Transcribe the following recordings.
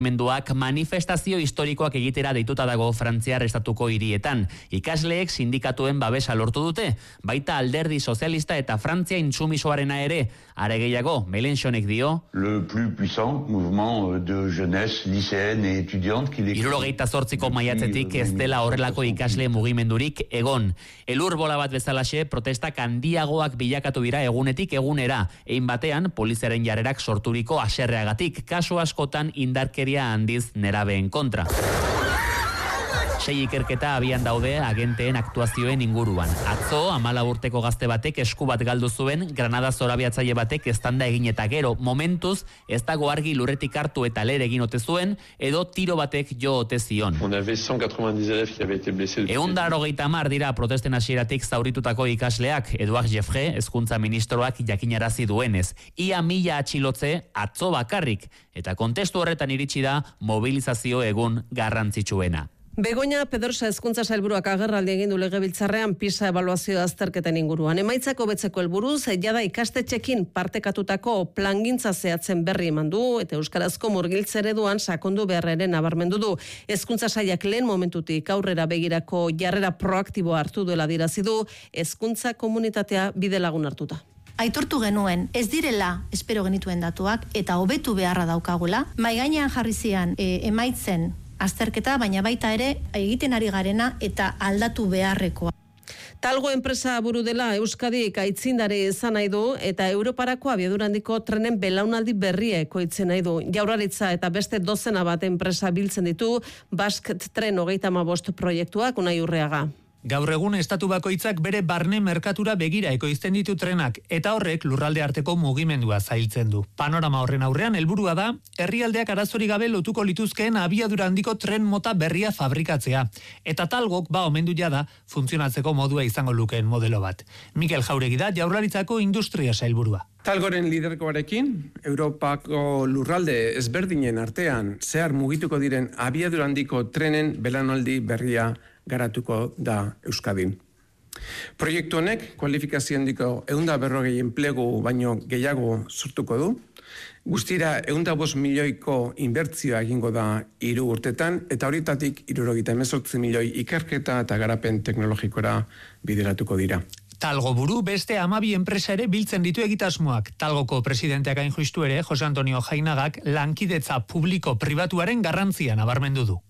Menduak manifestazio historikoak egitera deituta dago Frantziar estatuko hirietan. Ikasleek sindikatuen babesa lortu dute, baita alderdi sozialista eta Frantzia intsumisoarena ere. Are gehiago, Mélenchonek dio, le plus puissant mouvement de jeunesse lycéenne et étudiante qui 78ko maiatzetik ez dela horrelako ikasle mugimendurik egon. Elur bola bat bezalaxe protestak handiagoak bilakatu dira egunetik egunera. Ein batean poliziaren jarrerak sorturiko haserreagatik, kasu askotan indarkeria handiz nerabeen kontra. 6 ikerketa abian daude agenteen aktuazioen inguruan. Atzo, 14 urteko gazte batek esku bat galdu zuen, Granada zorabiatzaile batek eztanda egin eta gero, momentuz, ez dago argi lurretik hartu eta lere egin ote zuen, edo tiro batek jo ote zion. 190 dira protesten hasieratik zauritutako ikasleak, Edouard Jeffre, hezkuntza ministroak jakinarazi duenez. Ia 1000 atxilotze atzo bakarrik, eta kontestu horretan iritsi da mobilizazio egun garrantzitsuena. Begoña Pedrosa hezkuntza sailburuak agerraldi egin du Legebiltzarrean PISA ebaluazio azterketen inguruan. Emaitzak hobetzeko helburuz, jada ikastetxeekin partekatutako plangintza zehatzen berri eman du eta euskarazko murgiltze ereduan sakondu beharraren nabarmendu du. Hezkuntza sailak lehen momentutik aurrera begirako jarrera proaktiboa hartu duela adierazi du, hezkuntza komunitatea bide lagun hartuta. Aitortu genuen, ez direla espero genituen datuak eta hobetu beharra daukagula. Mahai gainean jarri zian emaitzen azterketa, baina baita ere egiten ari garena eta aldatu beharrekoa. Talgo enpresa buru dela Euskadik aitzindari izan nahi du eta Europarako abiadura handiko trenen belaunaldi berria ekoitzen nahi du. Jaurlaritza eta beste dozena bat enpresa biltzen ditu Basque Tren 35 proiektuak. Unai Urreaga. Gaur egun estatu bakoitzak bere barne merkatura begira ekoizten ditu trenak eta horrek lurralde arteko mugimendua zailtzen du. Panorama horren aurrean helburua da herrialdeak arazorik gabe lotuko lituzkeen abiadura handiko tren mota berria fabrikatzea. Eta Talgok omendu jada funtzionatzeko modua izango lukeen modelo bat. Mikel Jauregi da Jaurlaritzako industria sailburua. Talgoren lidergoarekin, Europako lurralde ezberdinen artean zehar mugituko diren abiadura handiko trenen belaunaldi berria garatuko da Euskadin. Proiektu honek kualifikazio handiko 140 enplegu baino gehiago sortuko du. Guztira 105 milioiko inbertzioa egingo da 3 urtetan eta horietatik 78 milioi ikerketa eta garapen teknologikora bideratuko dira. Talgo buru beste 12 enpresa ere biltzen ditu egitasmoak. Talgoko presidenteak hain justu ere, Jose Antonio Jainagak lankidetza publiko-pribatuaren garrantzia nabarmendu du.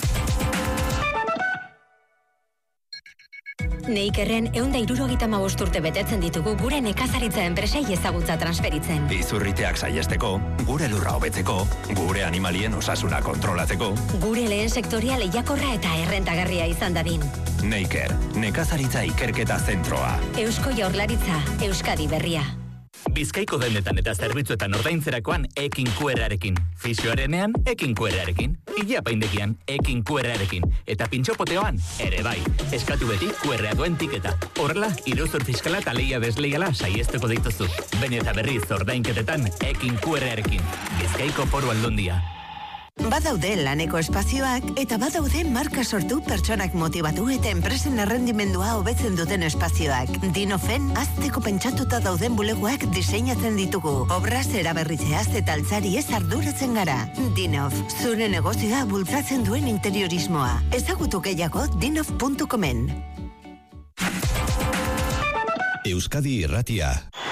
Neikerren 175 urte betetzen ditugu gure nekazaritza enpresei ezagutza transferitzen. Izurriteak saihesteko, gure lurra hobetzeko, gure animalien osasuna kontrolatzeko. Gure lehen sektoria lehiakorra eta errentagarria izan dadin. Neiker, nekazaritza ikerketa zentroa. Eusko Jaurlaritza, Euskadi berria. Bizkaiko dendetan eta zerbitzuetan ordaintzerakoan ekin QR-arekin. Fisioarenean ekin QR-arekin. Ilapaindegian ekin QR-arekin. Eta pintxopoteoan ere bai. Eskatu beti QR-a duen tiketa. Horrela, iruzur fiskala eta lehia desleiala saiesteko dituzu. Bene eta berriz ordainketetan ekin QR-arekin. Bizkaiko Foru Aldundia. Badaude laneko espazioak eta badaude marka sortu pertsonak motibatu eta enpresen errendimendua hobetzen duten espazioak. Dinofen azteko pentsatuta dauden bulegoak diseinatzen ditugu. Obraz eraberritzeaz eta altzariez arduratzen gara. Dinof, zure negozioa bultzatzen duen interiorismoa. Ezagutu gehiago dinof.comen. Euskadi Irratia.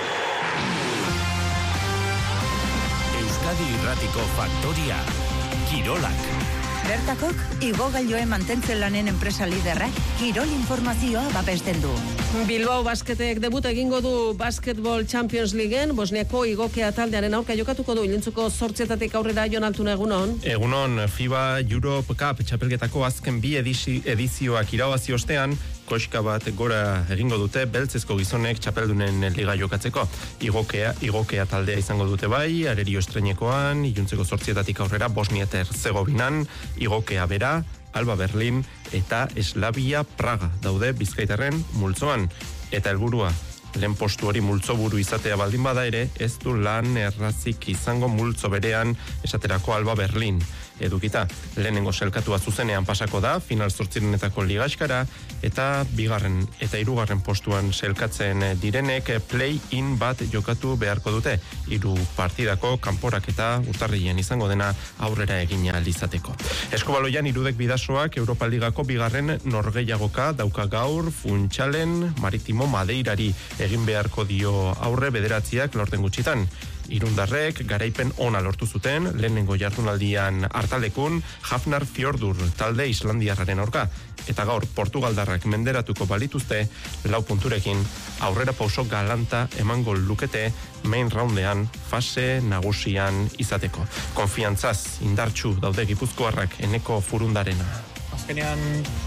Euskadi Irratiko Faktoria. Kirolak. Bertakok, igogailoen mantentzen lanen enpresa liderrak, kirol informazioa babesten du. Bilbao Basketek debut egingo du Basketball Champions Leagueen, Bosniako igokea taldearen aurka jokatuko du ilintzuko 8 aurrera. Jon Altuna, egunon. Egunon, FIBA Europe Cup txapelketako azken 2 edizioak irabazi ostean, koska bat gora egingo dute beltzezko gizonek txapeldunen liga jokatzeko. Igokea taldea izango dute bai, Arerio Estreinekoan, iluntzeko 8 aurrera Bosnia eta Herzegovinan, igokea bera, Alba Berlin eta Slavia Praga daude Bizkaitarren multzoan. Eta helburua, lehen postu hori multzoburu izatea baldin bada ere, ez du lan errazik izango multzo berean esaterako Alba Berlin. edukita. Lehenengo selkatua zuzenean pasako da, final 8 ligaskara, eta bigarren eta hirugarren postuan selkatzen direnek play-in bat jokatu beharko dute. 3 partidako kanporak eta urtarrilean izango dena aurrera egina izateko. Eskubaloian Irudek Bidasoak Europa Ligako bigarren norgehiagoka dauka gaur, Funchalen Maritimo Madeirari egin beharko dio aurre bederatziak lorten gutxitan. Irundarrek garaipen ona lortu zuten lehenengo jardunaldian hartalekun Hafnar Fjordur talde islandiarraren aurka, eta gaur Portugaldarrak menderatuko balituzte 4 punturekin aurrera pauso galanta emango lukete main roundean fase nagusian izateko. Konfiantzaz indartsu daude Gipuzkoarrak Eneko Furundarena. Azkenean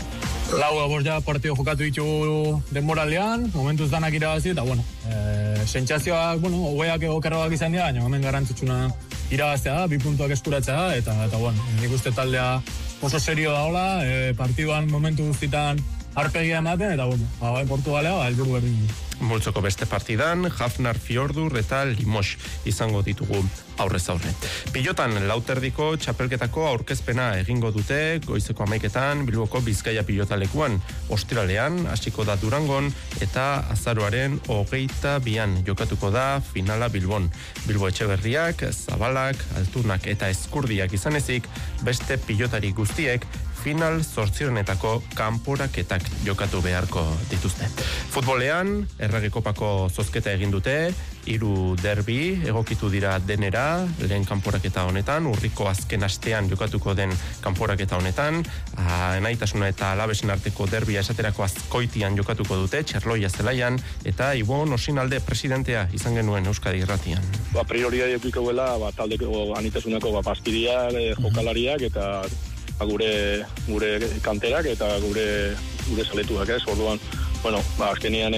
ja partio jokatu ditu denboraldean, momentuz danak irabazi, eta sentsazioak, hogeak okerroak izan dira, baina hemen garrantzitsuna irabaztea da, 2 puntuak eskuratzea, eta nik uste taldea oso serio da hola, partiduan momentu guztitan arpegia ematen, eta Portugalea, helburu berdin. Multzoko beste partidan, Hafnar Fjordur eta Limoges izango ditugu aurrez aurre. Pilotan lauterdiko txapelketako aurkezpena egingo dute, goizeko 11etan Bilboko Bizkaia pilotalekuan. Ostiralean hasiko da Durangon eta azaroaren 22an jokatuko da finala Bilbon. Bilbo Etxeberriak, Zabalak, Altunak eta Eskurdiak izan ezik, beste pilotari guztiek final 8etako kanporaketak jokatu beharko dituzte. Futbolean, Errege Kopako zozketa egin dute, 3 derbi egokitu dira denera, lehen kanporaketa honetan, urriko azken astean jokatuko den kanporaketa honetan, Enaitasuna eta Alabesen arteko derbia esaterako Azkoitian jokatuko dute, Txerloia zelaian, eta Ibon Osinalde presidentea izan genuen Euskadi Irratian. Prioridade edukikoela, taldeko Anitasunako bazkideak, jokalariak eta gure kanterak eta gure saletuak, orduan, azkenean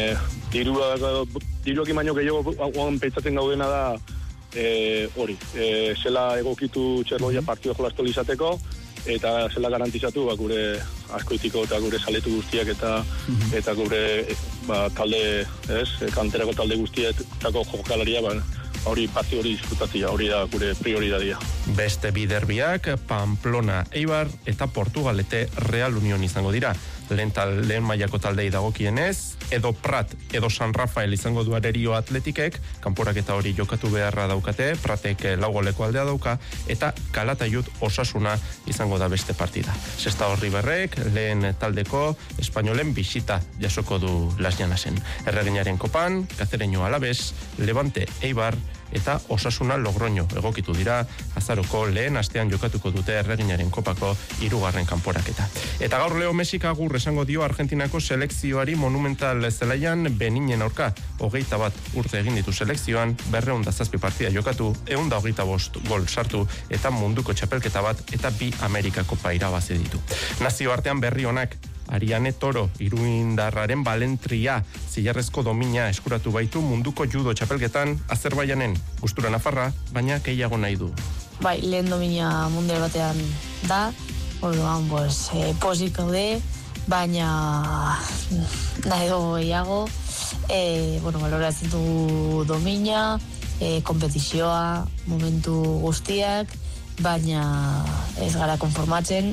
diruak baino gehiago pentsatzen gaudena da hori, zela egokitu Txerloia partidua jolastu izateko, eta zela garantizatu gure Azkoitiko eta gure saletu guztiak eta gure talde, kanterako talde guztietako jokalaria, hori disfrutatzea, hori da gure prioridadia. Beste bi derbiak, Pamplona Eibar eta Portugalete Real Union izango dira. Lehen mailako taldei dagokienez, edo Prat, edo San Rafael izango du Arerio Atletikek, kanporaketa hori jokatu beharra daukate, Pratek 4 goleko aldea dauka, eta Calatayud Osasuna izango da beste partida. Sesta Horriberrek, lehen taldeko Espainolen bisita jasoko du Las Llanasen. Erreginaren kopan, Kazereño Alabes, Levante Eibar, eta Osasuna Logroño egokitu dira, azaroko lehen astean jokatuko dute Erreginaren kopako 3. kanporaketa. Eta gaur Leo Mesik agur esango dio Argentinako selekzioari monumental zelaian Beninen aurka, 21 urte egin ditu selekzioan, 207 partida jokatu, 125 gol sartu, eta munduko txapelketa bat, eta 2 Amerikako irabazi ditu. Nazio artean berri honak, Ariane Toro, iruindarraren balentria, zilarrezko domina eskuratu baitu munduko judo txapelketan Azerbaijanen, gustura nafarra, baina gehiago nahi du. Bai, lehen domina mundial batean da, orduan, pozik gaude, baina nahi dugu gehiago, baloratzen du domina, kompetizioa, momentu guztiak, baina ez gara konformatzen,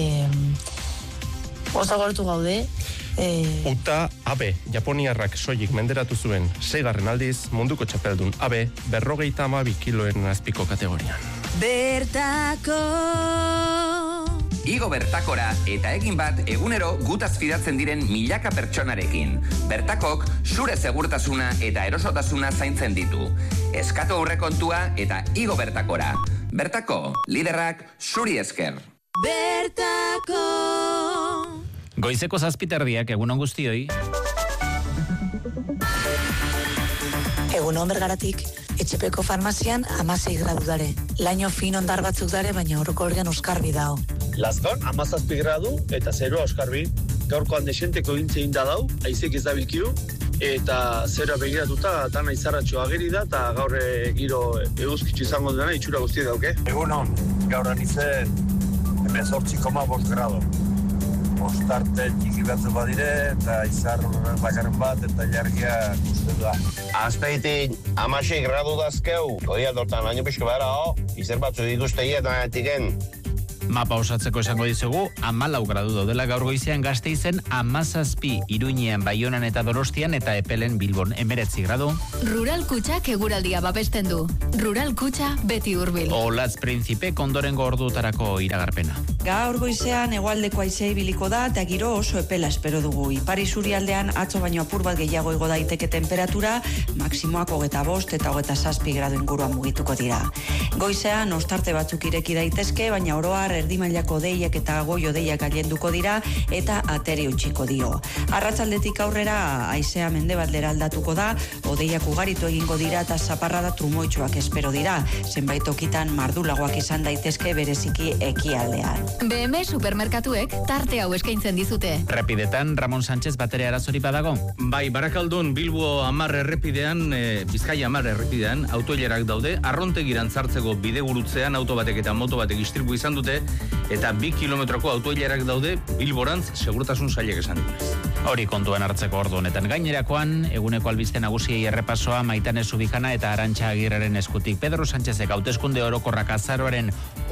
oso gortu gaude. Uta Abe, Japoniarrak soilik menderatu zuen 6. aldiz munduko txapeldun Abe 52 kiloen azpiko kategorian. Bertako Igo Bertakora eta egin bat egunero gutaz fidatzen diren milaka pertsonarekin. Bertakok zure segurtasuna eta erosotasuna zaintzen ditu. Eskatu aurrekontua eta Igo Bertakora. Bertako, liderrak zuri esker. Bertako Goizeko 7:00 egunon guztioi. Egunon Bergaratik, Etxepeko farmazian 16 gradu dare. Laino fin ondar batzuk dare, baina orokorrean oskarbi dao. Lazkon 17 gradu eta zeroa oskarbi. Gaurkoan desenteko gintze inda dau, aizek ez dabilkiu, eta zeroa begiratuta dana izarratxo ageri da, eta gaur giro eguzkitzu izango dena itxura guzti dauke. Egunon, gaur anitzen 18,5 gradu. Ostarte txiki batzu badire, eta izar bakarren bat, eta jargia uste da. Azpeitin, 16 gradu dazkeu, kodia dortan baino pixko behar, izer batzu dituzte eta etiken, Mapa osatzeko esango dizugu, 14 gradu daudela gaur goizean Gasteizen, 17 Iruñean, Baionan eta Donostian eta Epelen Bilbon 19 gradu. Rural Kutxak eguraldia babesten du. Rural Kutxa beti hurbil. Olatz Prinzipe ondorengo ordutarako iragarpena. Gaur goizean hegoaldeko haizea ibiliko da eta giro oso epela espero dugu. Ipar isurialdean atzo baino apur bat gehiago igo daiteke temperatura, maksimoak 25 eta 27 gradu inguruan mugituko dira. Goizean ostarte batzuk ireki daitezke, baina oro har erdi mailako deiak eta goi hodeiak gailenduko dira eta ateri utziko dio. Arratsaldetik aurrera haizea mendebaldera aldatuko da, hodeiak ugaritu egingo dira eta zaparrada trumoitsuak espero dira. Zenbait tokitan mardulagoak izan daitezke bereziki ekialdean. BM Supermerkatuek tarte hau eskaintzen dizute. Repidetan Ramon Sánchez batere arazori badago. Bai, Barakaldon Bilbo 10 errepidean, Bizkaia 10 errepidean autoilerak daude, arrontegiran sartzeko bidegurutzean auto batek eta moto batek istripu izan dute eta 2 kilometroko autoilerak daude Bilborantz segurtasun sailek esan duenez. Hori kontuan hartzeko ordu honetan. Gainerakoan, eguneko albiste nagusiei errepasoa Maitane Zubijana eta Arantxa Agirreren eskutik. Pedro Sánchezek hauteskunde orokorrak azaroaren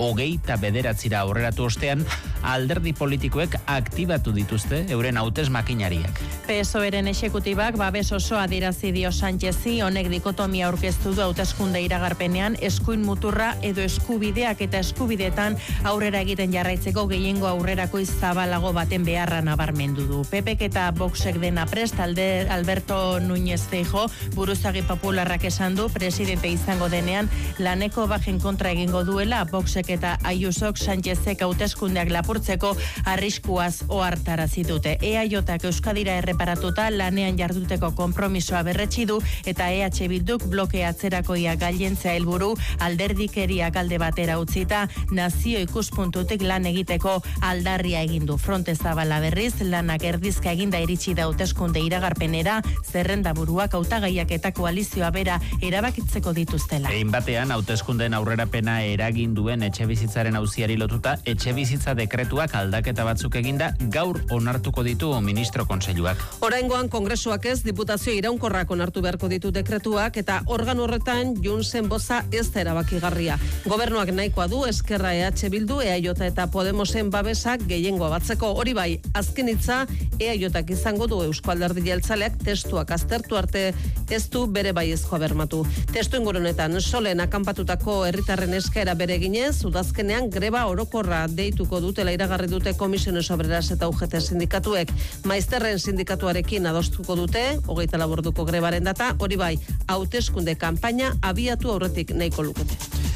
29 aurreratu ostean, alderdi politikoek aktibatu dituzte euren hautez makinariak. PSOEren exekutibak babes osoa adierazi dio Sánchezi, honek dikotomia aurkeztu du hauteskunde iragarpenean, eskuin muturra edo eskubideak eta eskubideetan aurrera egiten jarraitzeko gehiengo aurrerako zabalago baten beharra nabarmendu du. PPk eta Voxek dena prest, Alberto Núñez Feijóo buruzagi popularrak esan du presidente izango denean laneko bajen kontra egingo duela, Voxek eta Ayusok Sánchezek hauteskundeak lapurtzeko arriskuaz ohartarazi dute. EAJak Euskadira erreparatuta lanean jarduteko konpromisoa berretsi du eta EH Bilduk bloke atzerakoia gailentzea helburu alderdikeria alde batera utzita nazio ikuspuntutik lan egiteko aldarria egin du. Fronte Zabala berriz lanak erdizka eginda iritsi da hauteskunde iragarpenera, zerrendaburuak hautagaiak eta koalizioa bera erabakitzeko dituztela. Egin batean hauteskundeen aurrerapena eragin duen etxebizitzaren auziari lotuta, etxebizitza dekretuak aldaketa batzuk eginda gaur onartuko ditu ministro kontseiluak. Oraingoan kongresuak ez, diputazio iraunkorrak onartu beharko ditu dekretuak eta organo horretan Junsen boza ez da erabakigarria. Gobernuak nahikoa du Eskerra EH Bildu, EAJ eta Podemosen babesak gehiengoa batzeko. Hori bai, azken hitza EAJak izango du. Eusko Alderdi Jeltzaleak testuak aztertu arte ez du bere baiezkoa bermatu. Testu ingurunetan Solen akanpatutako herritarren eskaera bere eginez, udazkenean greba orokorra deituko dutela iragarri dute Komisiones Obreras eta UGT sindikatuek. Maizterren sindikatuarekin adostuko dute 24 orduko grebaren data, hori bai, hauteskunde kanpaina abiatu aurretik nahiko lukete.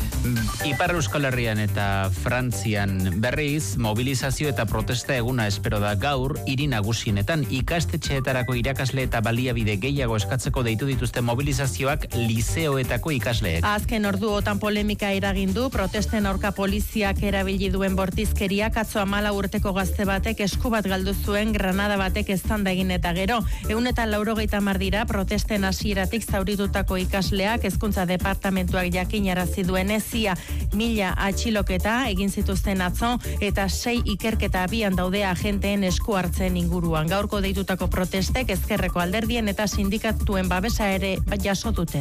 Ipar Euskal Herrian eta Frantzian berriz, mobilizazio eta protesta eguna espero da gaur, hiri nagusienetan ikastetxeetarako irakasle eta baliabide gehiago eskatzeko deitu dituzte mobilizazioak lizeoetako ikasleek. Azken orduotan polemika eragin du, protesten aurka poliziak erabili duen bortizkeriak atzo 14 urteko gazte batek esku bat galdu zuen granada batek eztanda egin eta gero. 180 dira protesten hasieratik zauritutako ikasleak, hezkuntza departamentuak jakinarazi duenez 1000 atxiloketa egin zituzten atzo eta 6 ikerketa abian daude agenteen esku hartzen inguruan. Gaurko deitutako protestek ezkerreko alderdien eta sindikatuen babesa ere jaso dute.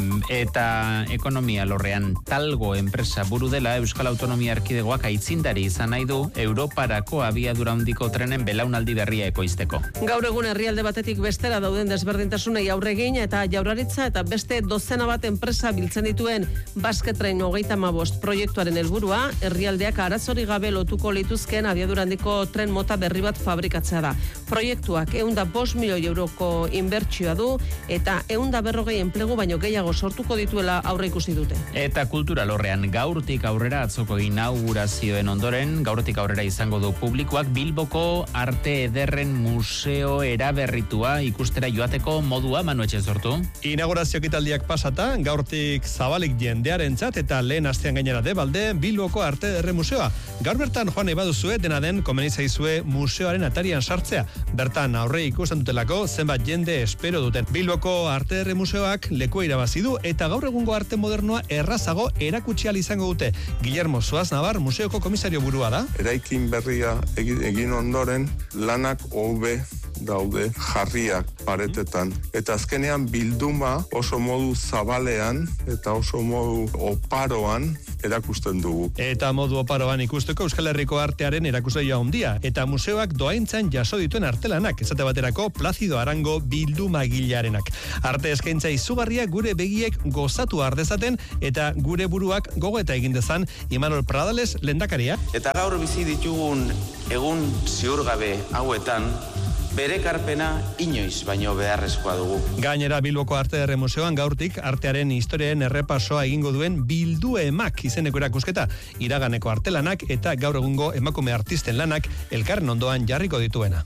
Eta ekonomia lorrean Talgo enpresa buru dela Euskal Autonomia Erkidegoak aitzindari izan nahi du Europarako abiadura handiko trenen belaunaldi berria ekoizteko. Gaur egun herrialde batetik bestera dauden desberdintasunei aurre egin eta Jaurlaritza eta beste dozena bat enpresa biltzen dituen Basque Train 35 proiektuaren helburua herrialdeak arazori gabe lotuko lituzkeen abiadura handiko tren mota berri bat fabrikatzea da. Proiektuak 105 milioi euroko inbertsioa du eta 140 enplegu baino gehiago sortuko dituela aurre ikusi dute. Eta kultura lorrean gaurtik aurrera atzoko inaugurazioen ondoren, gaurtik aurrera izango du publikoak Bilboko Arte Ederren Museo eraberritua ikustera joateko modua Manu Etxezortu. Inaugurazio ekitaldiak pasata, gaurtik zabalik jendearentzat eta lehen astean gainera debalde Bilboko Arte Ederren Museoa. Gaur bertan joan nahi baduzue, dena den komeni zaizue museoaren atarian sartzea. Bertan aurre ikusten dutelako zenbat jende espero duten. Bilboko Arte Ederren Museoak lekua irabazi du eta gaur egungo arte modernoa errazago erakutsi ahal izango dute. Guillermo Soaznabar museoko komisario burua da. Eraikin berria egin ondoren lanak hobe daude jarriak paretetan. Eta azkenean bilduma oso modu zabalean eta oso modu oparoan erakusten dugu. Eta modu oparoan ikusteko Euskal Herriko artearen erakusleioa handia eta museoak doaintzan jaso dituen artelanak, esate baterako Plazido Arango bildumagilearenak. Arte eskaintza izugarria gure begiek gozatu ardezaten eta gure buruak gogoeta egin dezan Imanol Pradales lehendakaria. Eta gaur bizi ditugun egun ziurgabe hauetan bere karpena inoiz baino beharrezkoa dugu. Gainera Bilboko Arte Ederre Museoan gaurtik artearen historiaren errepasoa egingo duen Bilduemak izeneko erakusketa, iraganeko artelanak eta gaur egungo emakume artisten lanak elkarren ondoan jarriko dituena.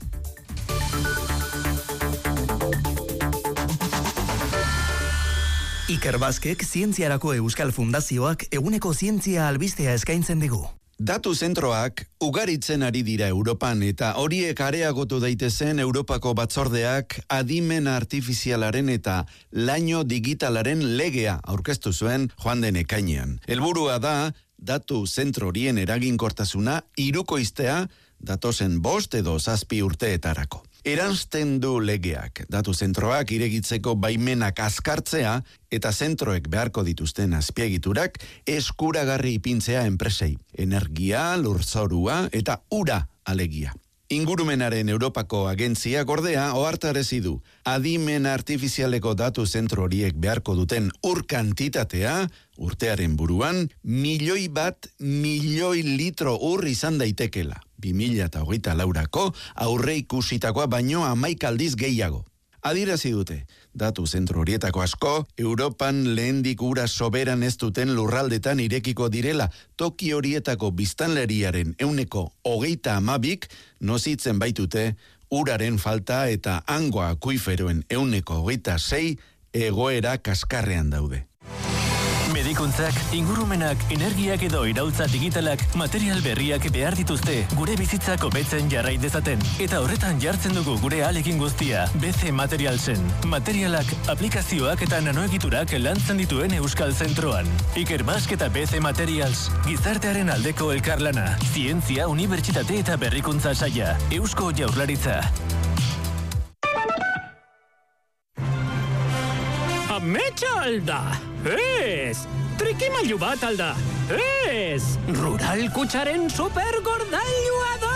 Iker Baskek Zientziarako Euskal Fundazioak eguneko zientzia albistea eskaintzen digu. Datu zentroak ugaritzen ari dira Europan eta horiek areagotu daitezen Europako batzordeak adimen artifizialaren eta laino digitalaren legea aurkeztu zuen joan den ekainean. Helburua da datu zentro horien eraginkortasuna hirukoiztea datozen 5 edo 7 urteetarako. Eransten du legeak, datu zentroak iregitzeko baimenak azkartzea eta zentroek beharko dituzten azpiegiturak eskuragarri ipintzea enpresei, energia, lurzorua eta ura alegia. Ingurumenaren Europako agentzia ordea ohartarazi du, adimen artifizialeko datu zentro horiek beharko duten ur kantitatea, urtearen buruan, 1.000.000 litro ur izan daitekela. 2024ko aurre ikusitakoa baino 11 aldiz gehiago. Adierazi dute, datu zentro horietako asko, Europan lehendik ura soberan ez duten lurraldetan irekiko direla, toki horietako biztanleriaren 22% nozitzen baitute uraren falta eta hango akuiferoen 26% egoera kaskarrean daude. Medikuntzak, ingurumenak, energiak edo iraultza digitalak material berriak behar dituzte gure bizitzak hobetzen jarrai dezaten. Eta horretan jartzen dugu gure ahalekin guztia BC Materialsen. Materialak, aplikazioak eta nanoegiturak lantzen dituen Euskal Zentroan. Iker Bask eta BC Materials, gizartearen aldeko elkarlana, zientzia, unibertsitate eta berrikuntza saia, Eusko Jaurlaritza. Ametsa alda! Ez! Trikimailu bat alda! Ez! Rural Kutsaren supergordailua da!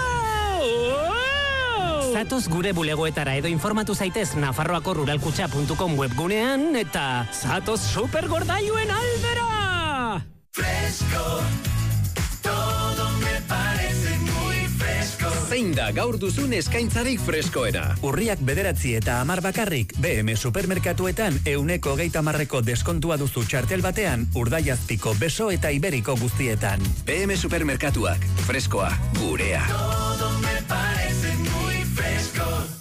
Zatoz gure bulegoetara edo informatu zaitez Nafarroako ruralkutxa.com webgunean eta zatoz supergordailuen aldera! Fresco, todo me parece muy fresco. Zein da gaur duzun eskaintzarik freskoena? Urriak 9 eta 10 bakarrik BM supermerkatuetan 130% deskontua duzu txartel batean Urdaiazpiko, Beso eta Iberiko guztietan. BM supermerkatuak, freskoa, gurea. Todo me parece muy fresco.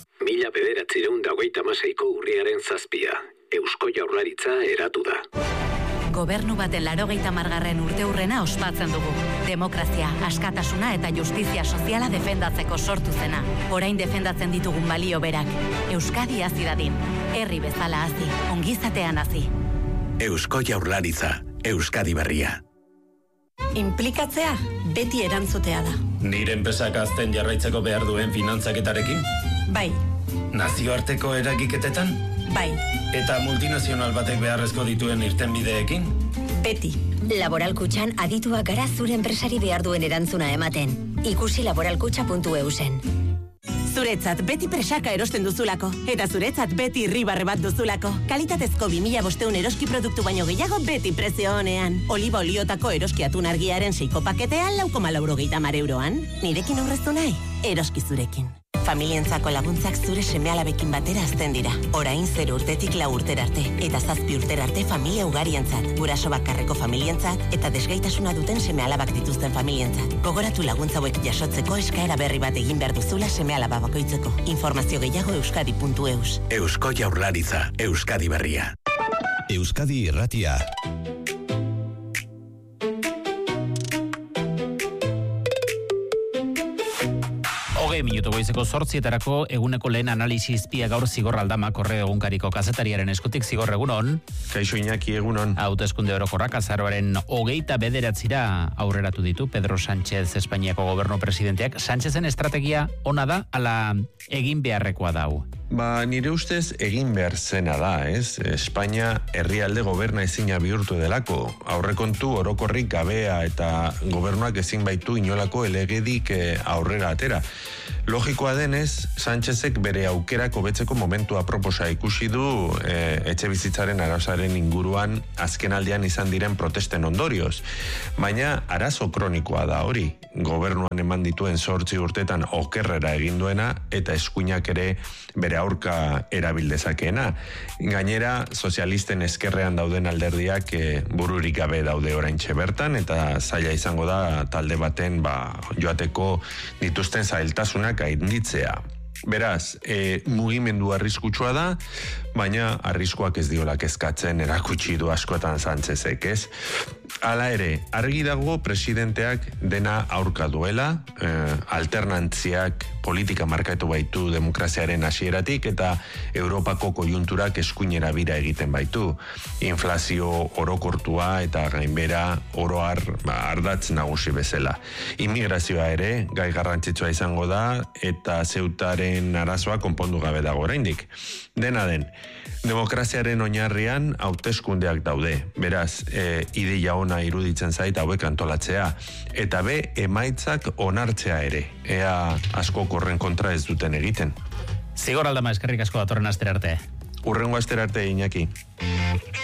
1926ko urriaren 7. Eusko Jaurlaritza eratu da. Gobernu baten 80. urteurrena ospatzen dugu. Demokrazia, askatasuna eta justizia soziala defendatzeko sortu zena. Orain defendatzen ditugun balio berak. Euskadi hazi dadin. Herri bezala hazi, ongizatean hazi. Eusko Jaurlaritza, Euskadi berria. Inplikatzea, beti erantzutea da. Nire enpresak azten jarraitzeko behar duen finantzaketarekin? Bai. Nazioarteko eragiketetan? Bai. Eta multinazional batek beharrezko dituen irtenbideekin? Beti. Laboral Kutxan adituak gara zure enpresari behar duen erantzuna ematen. Ikusi laboralkutxa.eusen. Zuretzat beti presaka erosten duzulako. Eta zuretzat beti irribarre bat duzulako. Kalitatezko 2500 eroski produktu baino gehiago beti prezio honean. Oliba oliotako eroski atun argiaren 6 paketean 4,90 euroan. Nirekin aurreztu nahi? Eroski zurekin. Familientzako laguntzak zure seme-alabekin batera azten dira. Orain 0 urtetik 4 urtera arte. Eta 7 urtera arte familia ugarientzat. Guraso bakarreko familientzat eta desgaitasuna duten seme-alabak dituzten familientzat. Gogoratu laguntza hauek jasotzeko eskaera berri bat egin behar duzula seme-alaba bakoitzeko. Informazio gehiago euskadi.eus. Eusko Jaurlaritza, Euskadi berria. Euskadi Irratia. Minutu goizeko 8:00 eguneko lehen analisi izpia gaur Zigor Aldama Korreo egunkariko kazetariaren eskutik. Zigor, egunon. Kaixo Iñaki, egunon. Hauteskunde orokorrak azaroaren 29 aurreratu ditu Pedro Sánchez Espainiako gobernu presidenteak. Sánchezen estrategia ona da ala egin beharrekoa dau? Nire ustez egin behar zena da, ez? Espainia herrialde goberna ezina bihurtu delako. Aurrekontu orokorrik gabea eta gobernuak ezin baitu inolako elegedik aurrera atera. Logikoa denez, Sánchezek bere aukerak hobetzeko momentua proposa ikusi du etxe bizitzaren arazoaren inguruan azken aldean izan diren protesten ondorioz. Baina arazo kronikoa da hori. Gobernuan eman dituen 8 urtetan okerrera egin duena eta eskuinak ere bere aurka erabildezakeena. Gainera, sozialisten ezkerrean dauden alderdiak bururik gabe daude oraintxe bertan eta zaila izango da talde baten joateko dituzten zailtasunak gainditzea. Beraz, mugimendu arriskutsua da, baina arriskuak ez diolak eskatzen erakutsi du askotan Sánchezek, ez? Hala ere, argi dago presidenteak dena aurka duela, alternantziak politika markatu baitu demokraziaren hasieratik eta Europako kojunturak eskuinera bira egiten baitu. Inflazio orokortua eta gainbera oroar ardatz nagusi bezala. Immigrazioa ere gai garrantzitsua izango da eta Zeutaren arazoa konpondu gabe dago oraindik. Dena den, demokraziaren oinarrian hauteskundeak daude. Beraz, ideia ona iruditzen zait hauek antolatzea. Eta emaitzak onartzea ere. Ea asko korren kontra ez duten egiten. Zigor Aldama, eskerrik asko datorren astera arte. Hurrengo astera arte, Iñaki.